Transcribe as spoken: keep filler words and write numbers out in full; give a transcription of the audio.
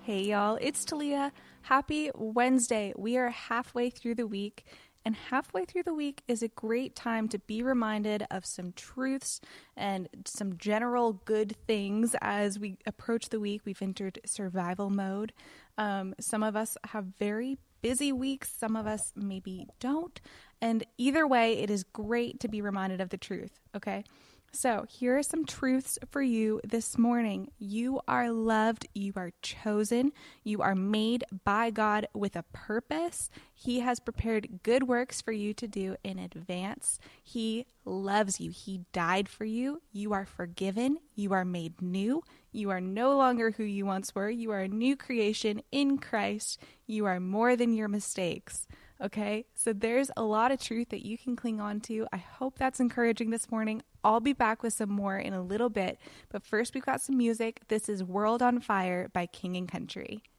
Hey y'all, it's Talia. Happy Wednesday. We are halfway through the week, and halfway through the week is a great time to be reminded of some truths and some general good things as we approach the week. We've entered survival mode. Um, some of us have very busy weeks, some of us maybe don't, and either way, it is great to be reminded of the truth, okay? So here are some truths for you this morning. You are loved. You are chosen. You are made by God with a purpose. He has prepared good works for you to do in advance. He loves you. He died for you. You are forgiven. You are made new. You are no longer who you once were. You are a new creation in Christ. You are more than your mistakes. Okay, so there's a lot of truth that you can cling on to. I hope that's encouraging this morning. I'll be back with some more in a little bit, but first we've got some music. This is World on Fire by King and Country.